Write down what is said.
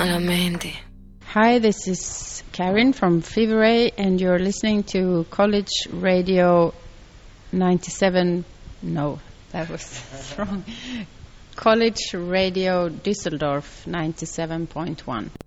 Malamente. Hi, this is Karin from Fever Ray, and you're listening to College Radio 97. No, that was wrong. College Radio Düsseldorf 97.1.